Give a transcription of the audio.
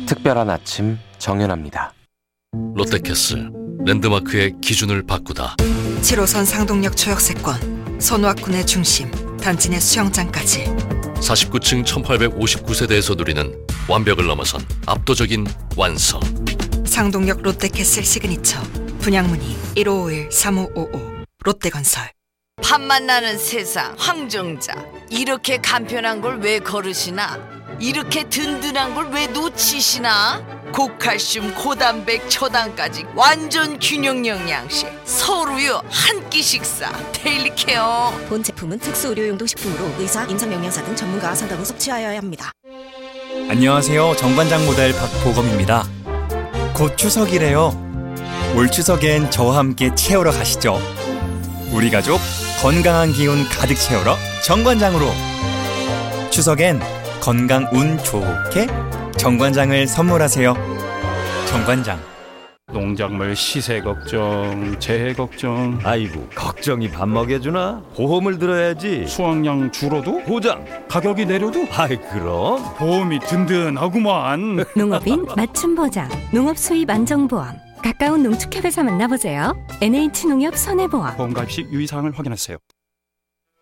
특별한 아침 정연합니다. 롯데캐슬 랜드마크의 기준을 바꾸다. 7호선 상동역 초역세권, 손왁군의 중심, 단지 내 수영장까지 49층 1859세대에서 누리는 완벽을 넘어선 압도적인 완성. 상동역 롯데캐슬 시그니처 분양문의 1551-3555 롯데건설. 밥맛 나는 세상 황정자, 이렇게 간편한 걸 왜 거르시나? 이렇게 든든한 걸 왜 놓치시나? 고칼슘 고단백 초당까지 완전 균형 영양식, 서울우유 한 끼 식사 데일리 케어. 본 제품은 특수 의료용도 식품으로 의사, 임상영양사 등 전문가와 상담 후 섭취하여야 합니다. 안녕하세요. 정관장 모델 박보검입니다. 곧 추석이래요. 올 추석엔 저와 함께 채우러 가시죠. 우리 가족 건강한 기운 가득 채우러 정관장으로. 추석엔 건강 운 좋게 정관장을 선물하세요. 정관장. 농작물 시세 걱정, 재해 걱정. 아이고, 걱정이 밥 먹여주나? 보험을 들어야지. 수확량 줄어도? 보장. 가격이 내려도? 아이, 그럼 보험이 든든하구만. 농업인 맞춤 보장, 농업 수입 안정보험. 가까운 농축협에서 만나보세요. NH농협 손해보험. 보험 가입 시 유의사항을 확인하세요.